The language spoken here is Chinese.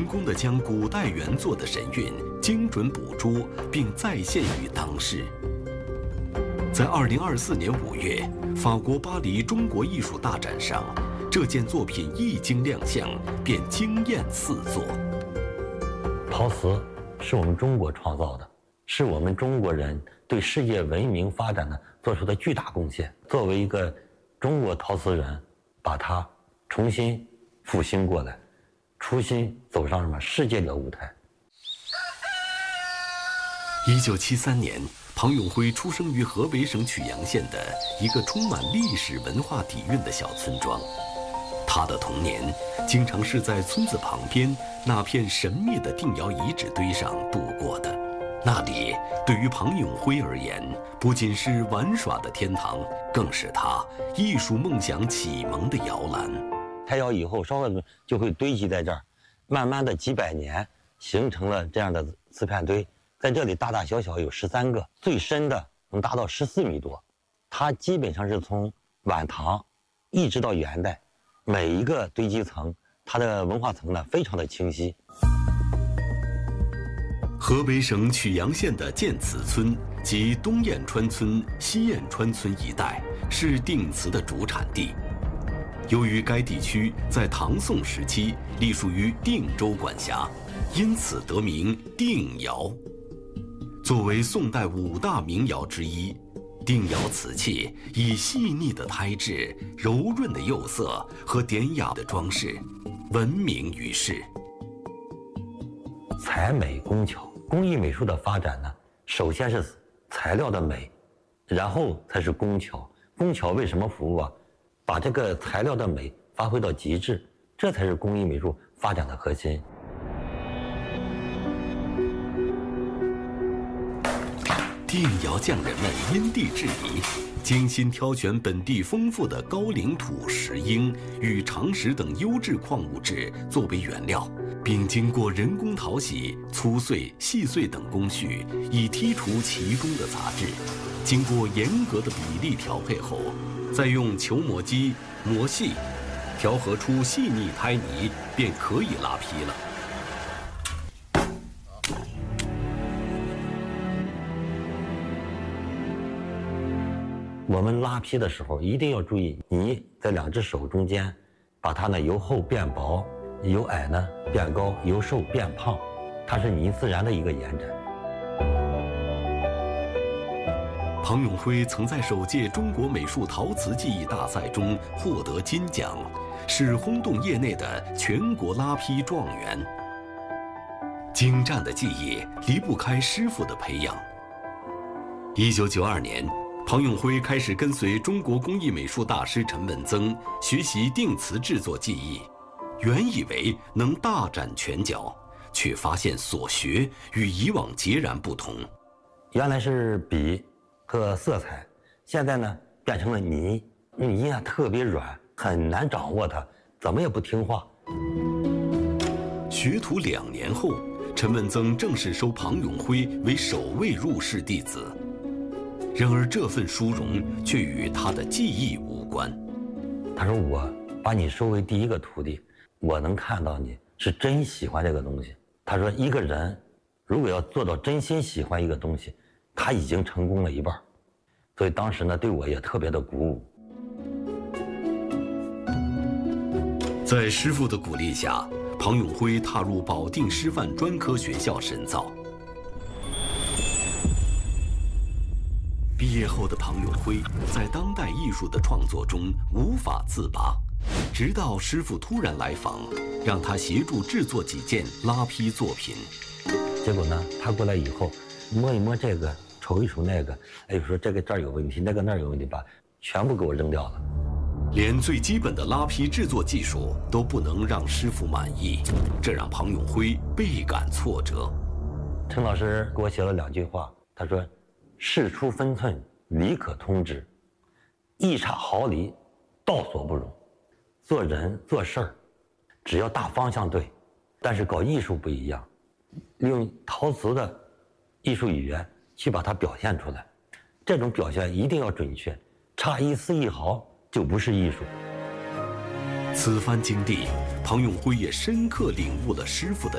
功地将古代原作的神韵精准捕捉并再现于当世。在2024年5月，法国巴黎中国艺术大展上，这件作品一经亮相，便惊艳四座。 陶瓷是我们中国创造的，是我们中国人对世界文明发展呢做出的巨大贡献。作为一个中国陶瓷人，把它重新复兴过来，重新走上什么世界的舞台。 1973年，庞永辉出生于河北省曲阳县的一个充满历史文化底蕴的小村庄。他的童年经常是在村子旁边那片神秘的定窑遗址堆上度过的。那里对于庞永辉而言，不仅是玩耍的天堂，更是他艺术梦想启蒙的摇篮。 开窑以后，烧了就会堆积在这儿，慢慢的几百年形成了这样的瓷片堆。在这里大大小小有13个，最深的能达到14米多。它基本上是从晚唐一直到元代，每一个堆积层，它的文化层呢非常的清晰。 河北省曲阳县的建祠村及东燕川村、西燕川村一带是定瓷的主产地。由于该地区在唐宋时期隶属于定州管辖，因此得名定窑。作为宋代5大名窑之一，定窑瓷器以细腻的胎质、柔润的釉色和典雅的装饰，闻名于世。 材美工巧，工艺美术的发展呢，首先是材料的美，然后才是工巧。工巧为什么服务啊？把这个材料的美发挥到极致，这才是工艺美术发展的核心。 定窑匠人们因地制宜，精心挑选本地丰富的高岭土、石英与长石等优质矿物质作为原料，并经过人工淘洗、粗碎、细碎等工序，以剔除其中的杂质。经过严格的比例调配后，再用球磨机磨细，调和出细腻胎泥，便可以拉坯了。 我们拉坯的时候一定要注意泥在2只手中间，把它呢由厚变薄，由矮呢变高，由瘦变胖，它是泥自然的一个延展。 庞永辉曾在首届中国美术陶瓷技艺大赛中获得金奖，是轰动业内的全国拉坯状元。精湛的技艺离不开师傅的培养。1992年，庞永辉开始跟随中国工艺美术大师陈文增学习定瓷制作技艺，原以为能大展拳脚，却发现所学与以往截然不同。 原来是笔和色彩，现在呢变成了泥。泥啊特别软，很难掌握它，怎么也不听话。 学徒2年后，陈文增正式收庞永辉为首位入室弟子。然而这份殊荣却与他的技艺无关。 他说：“我把你收为第一个徒弟，我能看到你是真喜欢这个东西。”他说：“一个人如果要做到真心喜欢一个东西，他已经成功了一半。”所以当时呢，对我也特别的鼓舞。 在师傅的鼓励下，庞永辉踏入保定师范专科学校深造。毕业后的庞永辉在当代艺术的创作中无法自拔，直到师傅突然来访，让他协助制作几件拉坯作品。 结果呢，他过来以后，摸一摸这个，瞅一瞅那个，哎，说这个这儿有问题，那个那儿有问题，把全部给我扔掉了。 连最基本的拉坯制作技术都不能让师傅满意，这让庞永辉倍感挫折。 陈老师给我写了2句话，他说：“事出分寸，理可通之；一差毫厘，道所不容。”做人做事儿，只要大方向对，但是搞艺术不一样，用陶瓷的艺术语言去把它表现出来，这种表现一定要准确，差一丝一毫就不是艺术。 此番经历，庞永辉也深刻领悟了师傅的